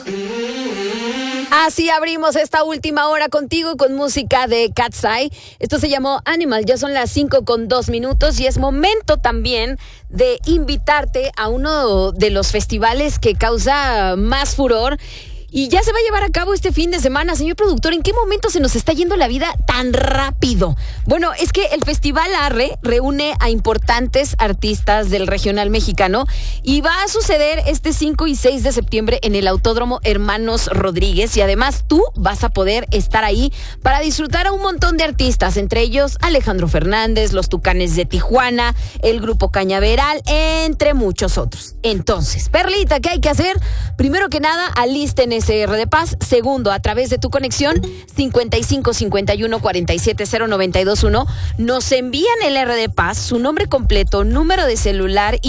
Así abrimos esta última hora contigo con música de Cat's Eye. Esto se llamó Animal. Ya son las 5:02 y es momento también de invitarte a uno de los festivales que causa más furor. Y ya se va a llevar a cabo este fin de semana. Señor productor, ¿en qué momento se nos está yendo la vida tan rápido? Bueno, es que el Festival Arre reúne a importantes artistas del regional mexicano y va a suceder este 5 y 6 de septiembre en el Autódromo Hermanos Rodríguez. Y además tú vas a poder estar ahí para disfrutar a un montón de artistas, entre ellos Alejandro Fernández, los Tucanes de Tijuana, el Grupo Cañaveral, entre muchos otros. Entonces, Perlita, ¿qué hay que hacer? Primero que nada, alisten ese R de Paz. Segundo, a través de tu conexión 55 51 47 0921 nos envían el R de Paz, su nombre completo, número de celular y